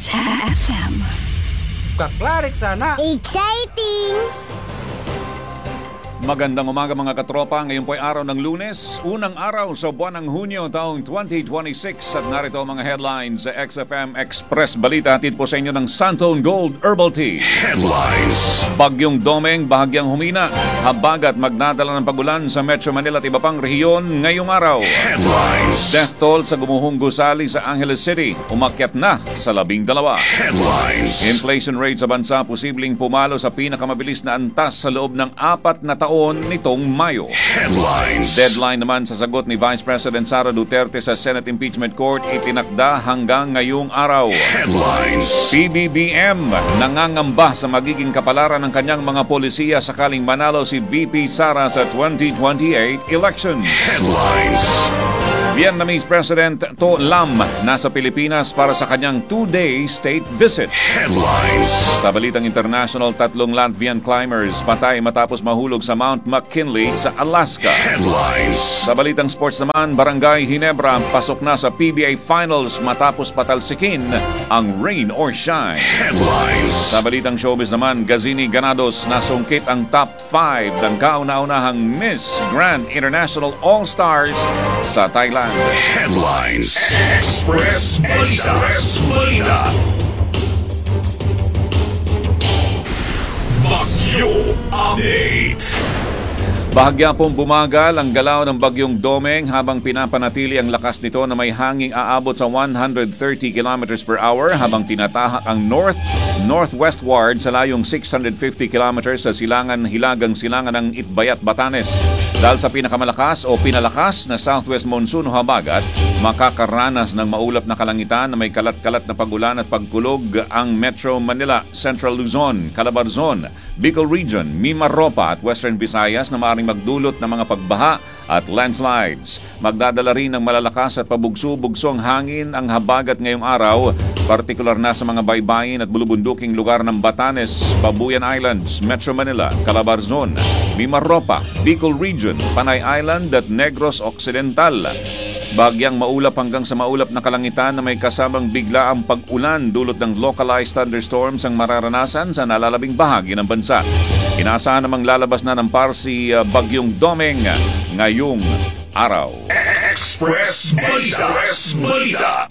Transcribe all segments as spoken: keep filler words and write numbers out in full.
Kiss F M. Kaklarik sana. Exciting! Magandang umaga mga katropa. Ngayon po ay araw ng Lunes, unang araw sa buwan ng Hunyo taong twenty twenty-six. At narito ang mga headlines sa X F M Express Balita. Hatid po sa inyo ng Santone Gold Herbal Tea. Headlines. Bagyong Domeng bahagyang humina. Habagat magdadala ng pagulan sa Metro Manila at iba pang rehiyon ngayong araw. Headlines. Death toll sa gumuhong gusali sa Angeles City umakyat na sa labing dalawa. Headlines. Inflation rate sa bansa posibleng pumalo sa pinakamabilis na antas sa loob ng apat na taon nitong Mayo. Headlines. Deadline naman sa sagot ni Vice President Sara Duterte sa Senate Impeachment Court itinakda hanggang ngayong araw. Headlines. P B B M nangangamba sa magiging kapalaran ng kanyang mga polisiya sakaling manalo si V P Sara sa twenty twenty-eight elections. Headlines. Vietnamese President To Lam nasa Pilipinas para sa kanyang two-day state visit. Headlines. Sa balitang international, tatlong Latvian climbers patay matapos mahulog sa Mount McKinley sa Alaska. Headlines. Sa balitang sports naman, Barangay Ginebra pasok na sa P B A Finals matapos patalsikin ang rain or shine. Headlines. Sa balitang showbiz naman, Gazini Ganados nasungkit ang top five ng kauna-unahang Miss Grand International All-Stars sa Thailand. Headlines. Express Balita. Express Balita. Bagyo Update. Bahagya pong bumagal ang galaw ng bagyong Domeng habang pinapanatili ang lakas nito na may hanging aabot sa one hundred thirty kilometers per hour habang tinatahak ang north-northwestward sa layong six hundred fifty kilometers sa silangan hilagang silangan ng Itbayat, Batanes. Dahil sa pinakamalakas o pinalakas na southwest monsoon o habagat, makakaranas ng maulap na kalangitan na may kalat-kalat na pagulan at pagkulog ang Metro Manila, Central Luzon, Calabarzon, Bicol Region, Mimaropa at Western Visayas na maaaring magdulot ng mga pagbaha at landslides. Magdadala rin ng malalakas at pabugso-bugsong hangin ang habagat ngayong araw, partikular na sa mga baybayin at bulubunduking lugar ng Batanes, Babuyan Islands, Metro Manila, Calabarzon, Mimaropa, Bicol Region, Panay Island at Negros Occidental. Bagyang maulap hanggang sa maulap na kalangitan na may kasamang biglaang pag-ulan dulot ng localized thunderstorms ang mararanasan sa nalalabing bahagi ng bansa. Inaasahan namang lalabas na ng par si uh, Bagyong Domeng ngayong araw. Express Balita. Express Balita.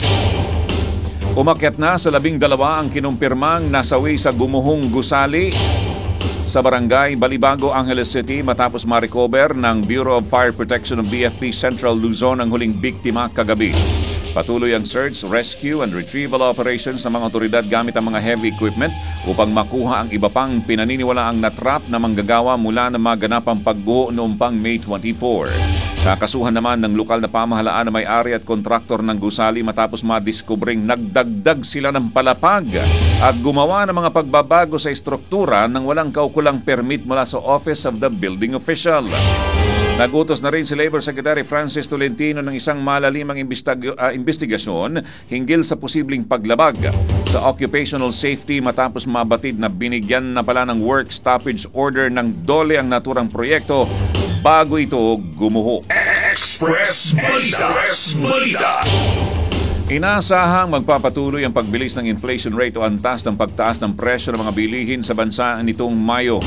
Umakyat na sa labing dalawa ang kinumpirmang nasawi sa gumuhong gusali sa barangay Balibago, Angeles City matapos ma-recover ng Bureau of Fire Protection ng B F P Central Luzon ang huling biktima kagabi. Patuloy ang search, rescue and retrieval operations ng mga otoridad gamit ang mga heavy equipment upang makuha ang iba pang pinaniniwalaang natrap na manggagawa mula ng maganapang pagguho noong pang May twenty-fourth. Kakasuhan naman ng lokal na pamahalaan na may-ari at kontraktor ng gusali matapos madiskubring nagdagdag sila ng palapag at gumawa ng mga pagbabago sa estruktura nang walang kaukulang permit mula sa Office of the Building Official. Nagutos na rin si Labor Secretary Francis Tolentino ng isang malalimang imbestig- uh, investigasyon hinggil sa posibleng paglabag sa occupational safety matapos mabatid na binigyan na pala ng work stoppage order ng DOLE ang naturang proyekto bago ito gumuho. Express Balita. Express Balita. Inaasahang magpapatuloy ang pagbilis ng inflation rate o antas ng pagtaas ng presyo ng mga bilihin sa bansa nitong Mayo,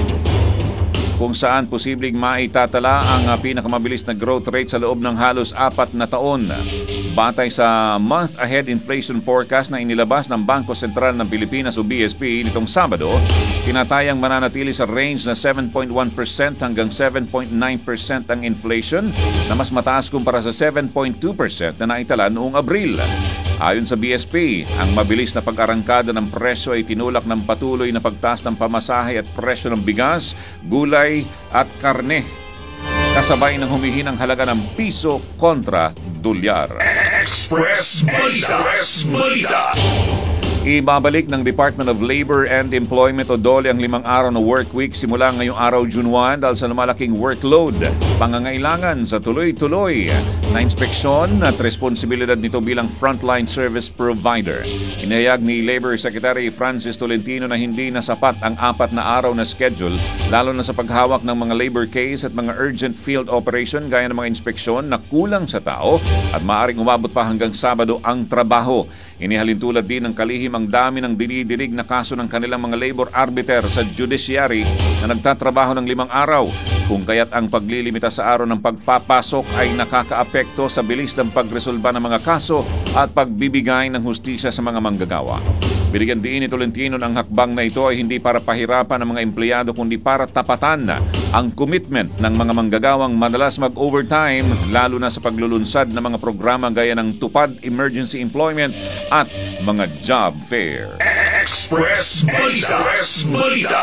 kung saan posibleng maitatala ang pinakamabilis na growth rate sa loob ng halos apat na taon. Batay sa month-ahead inflation forecast na inilabas ng Bangko Sentral ng Pilipinas o B S P nitong Sabado, tinatayang mananatili sa range na seven point one percent hanggang seven point nine percent ang inflation na mas mataas kumpara sa seven point two percent na naitala noong Abril. Ayon sa B S P, ang mabilis na pag-arangkada ng presyo ay tinulak ng patuloy na pagtaas ng pamasahe at presyo ng bigas, gulay at karne, kasabay ng humihinang halaga ng piso kontra dolyar. Express Balita. Express Balita. Ibabalik ng Department of Labor and Employment o DOLE ang limang araw na work week simula ngayong araw June first dahil sa lumalaking workload, pangangailangan sa tuloy-tuloy na inspeksyon at responsibilidad nito bilang frontline service provider. Inihayag ni Labor Secretary Francis Tolentino na hindi na sapat ang apat na araw na schedule lalo na sa paghawak ng mga labor case at mga urgent field operation gaya ng mga inspeksyon na kulang sa tao at maaaring umabot pa hanggang Sabado ang trabaho. Inihalintulad din ng kalihim ang dami ng dinidinig na kaso ng kanilang mga labor arbiter sa judiciary na nagtatrabaho ng limang araw, kung kaya't ang paglilimita sa araw ng pagpapasok ay nakakaapekto sa bilis ng pagresolba ng mga kaso at pagbibigay ng hustisya sa mga manggagawa. Binigyan din ni Tolentino ang hakbang na ito ay hindi para pahirapan ang mga empleyado kundi para tapatan na ang commitment ng mga manggagawang madalas mag-overtime lalo na sa paglulunsad ng mga programa gaya ng Tupad Emergency Employment at mga job fair. Express Balita. Express Balita.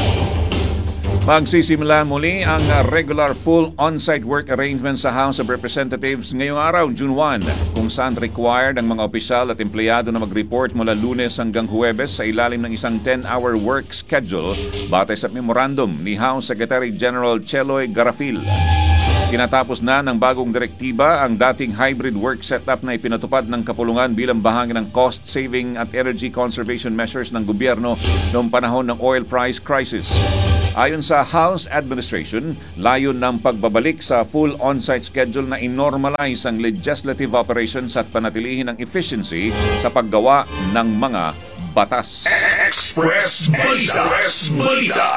Magsisimula muli ang regular full on-site work arrangement sa House of Representatives ngayong araw, June first, kung saan required ang mga opisyal at empleyado na mag-report mula Lunes hanggang Huwebes sa ilalim ng isang ten-hour work schedule batay sa memorandum ni House Secretary General Cheloy Garafil. Tinatapos na ng bagong direktiba ang dating hybrid work setup na ipinatupad ng kapulungan bilang bahagi ng cost-saving at energy conservation measures ng gobyerno noong panahon ng oil price crisis. Ayon sa House Administration, layon ng pagbabalik sa full on-site schedule na inormalize ang legislative operations at panatilihin ang efficiency sa paggawa ng mga batas. Express Balita. Express Balita.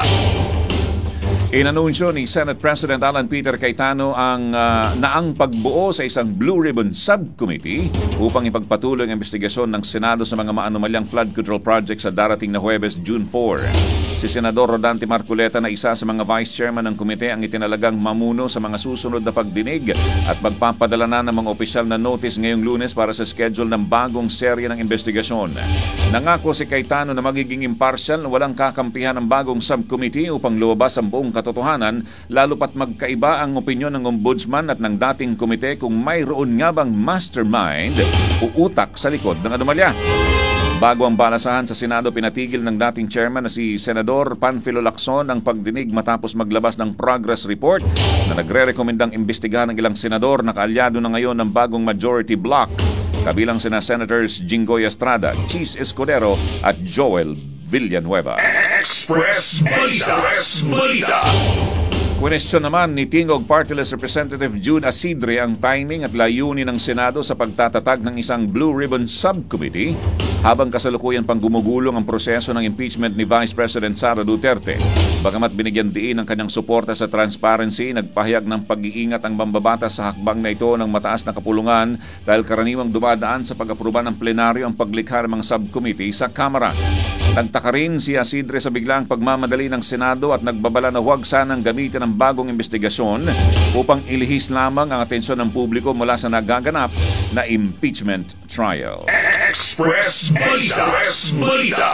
Inanunsyo ni Senate President Alan Peter Cayetano ang uh, naang pagbuo sa isang Blue Ribbon Subcommittee upang ipagpatuloy ang investigasyon ng Senado sa mga maanomalyang flood control project sa darating na Huwebes, June fourth. Si Senador Rodante Marcoleta na isa sa mga vice chairman ng komite ang itinalagang mamuno sa mga susunod na pagdinig at magpapadala na ng mga opisyal na notice ngayong Lunes para sa schedule ng bagong serye ng investigasyon. Nangako si Cayetano na magiging impartial na walang kakampihan ng bagong subcommittee upang lumabas ang buong katotohanan, lalo pat magkaiba ang opinyon ng ombudsman at ng dating komite kung mayroon nga bang mastermind o utak sa likod ng anomalya. Bago ang balasahan sa Senado, pinatigil ng dating chairman na si Senador Panfilo Lacson ang pagdinig matapos maglabas ng progress report na nagre-rekomendang imbestigahan ng ilang senador na kaalyado na ngayon ng bagong majority bloc, kabilang sina Senators Jinggoy Estrada, Chis Escudero at Joel Villanueva. Express Balita. Express Balita. Question naman ni Tingog Party List Representative June Asidre ang timing at layunin ng Senado sa pagtatatag ng isang Blue Ribbon Subcommittee habang kasalukuyan pang gumugulong ang proseso ng impeachment ni Vice President Sara Duterte. Bagamat binigyan diin ang kanyang suporta sa transparency, nagpahayag ng pag-iingat ang mambabatas sa hakbang na ito ng mataas na kapulungan dahil karaniwang dumadaan sa pag-aproba ng plenaryo ang paglikha ng mga subcommittee sa Kamara. Nagtaka rin si Asidre sa biglang pagmamadali ng Senado at nagbabala na huwag sanang gamitin ang bagong investigasyon upang ilihis lamang ang atensyon ng publiko mula sa nagaganap na impeachment trial. Express Balita. Express Balita.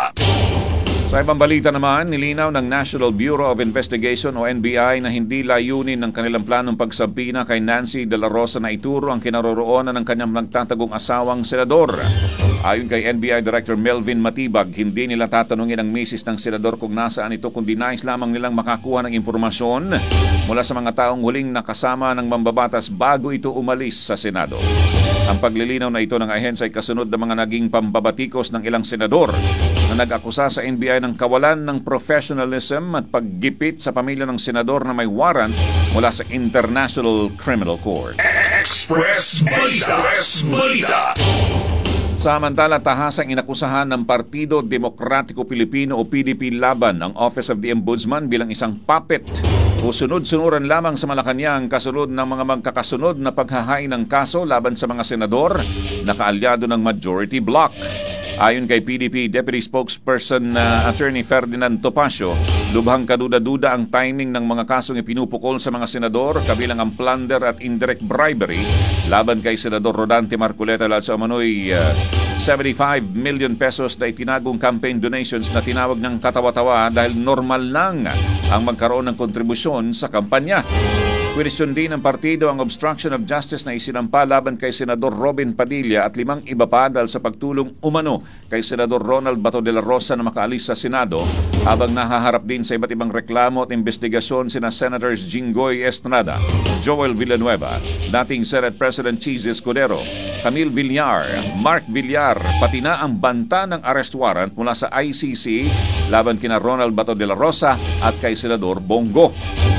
Sa ibang balita naman, nilinaw ng National Bureau of Investigation o N B I na hindi layunin ng kanilang planong pagsabina kay Nancy De La Rosa na ituro ang kinaroroonan ng kanyang nagtatagong asawang senador. Ayon kay N B I Director Melvin Matibag, hindi nila tatanungin ang misis ng senador kung nasaan ito kundi nais lamang nilang makakuha ng impormasyon mula sa mga taong huling nakasama ng mambabatas bago ito umalis sa Senado. Ang paglilinaw na ito ng ahensya ay kasunod ng mga naging pambabatikos ng ilang senador na nag-akusa sa N B I ng kawalan ng professionalism at paggipit sa pamilya ng senador na may warrant mula sa International Criminal Court. Express Balita. Express Balita. Samantala, tahasang inakusahan ng Partido Demokratiko Pilipino o P D P laban ang Office of the Ombudsman bilang isang puppet o sunod-sunuran lamang sa Malacanang kasunod ng mga magkakasunod na paghahain ng kaso laban sa mga senador na kaalyado ng majority bloc. Ayon kay P D P Deputy Spokesperson uh, Attorney Ferdinand Topacio, lubhang kaduda-duda ang timing ng mga kasong ipinupukol sa mga senador kabilang ang plunder at indirect bribery laban kay Senador Rodante Marcoleta dahil sa umano'y uh, seventy-five million pesos na itinagong campaign donations na tinawag niyang katawa-tawa dahil normal lang ang magkaroon ng kontribusyon sa kampanya. Question din ng partido ang obstruction of justice na isinampa laban kay Senador Robin Padilla at limang iba pa dahil sa pagtulong umano kay Senador Ronald Bato de la Rosa na makaalis sa Senado habang nahaharap din sa iba't ibang reklamo at investigasyon sina Senators Jinggoy Estrada, Joel Villanueva, dating Senate President Chis Escudero, Camille Villar, Mark Villar, pati na ang banta ng arrest warrant mula sa I C C laban kina Ronald Bato de la Rosa at kay Senador Bongo.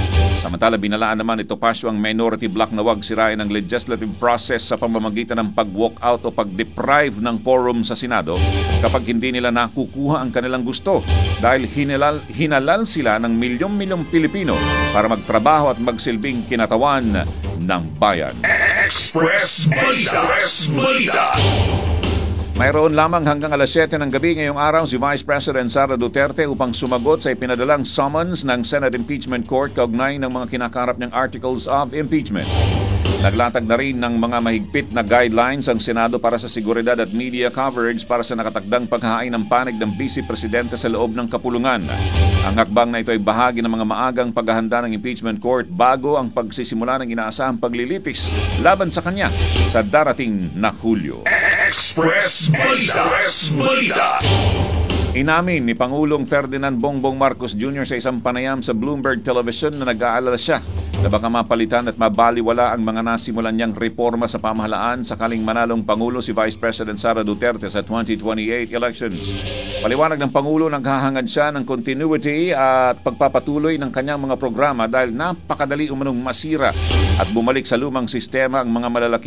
Samantala, binalaan naman ito Pasio ang minority bloc na wag sirain ang legislative process sa pamamagitan ng pag-walk-out o pag-deprive ng quorum sa Senado kapag hindi nila nakukuha ang kanilang gusto dahil hinalal, hinalal sila ng milyong-milyong Pilipino para magtrabaho at magsilbing kinatawan ng bayan. Express Balita. Express Balita. Mayroon lamang hanggang alas siyete ng gabi ngayong araw si Vice President Sara Duterte upang sumagot sa ipinadalang summons ng Senate Impeachment Court kaugnay ng mga kinakarap niyang articles of impeachment. Naglatag na rin ng mga mahigpit na guidelines ang Senado para sa seguridad at media coverage para sa nakatakdang paghahain ng panig ng Vice Presidente sa loob ng kapulungan. Ang hakbang na ito ay bahagi ng mga maagang paghahanda ng impeachment court bago ang pagsisimula ng inaasahang paglilitis laban sa kanya sa darating na Hulyo. Express Balita. Express Balita. Inamin ni Pangulong Ferdinand Bongbong Marcos Junior sa isang panayam sa Bloomberg Television na nag-aalala siya na baka mapalitan at mabaliwala ang mga nasimulan niyang reforma sa pamahalaan sakaling manalong Pangulo si Vice President Sara Duterte sa twenty twenty-eight elections. Paliwanag ng Pangulo, naghahangad siya ng continuity at pagpapatuloy ng kanyang mga programa dahil napakadali umanong masira at bumalik sa lumang sistema ang mga malalaki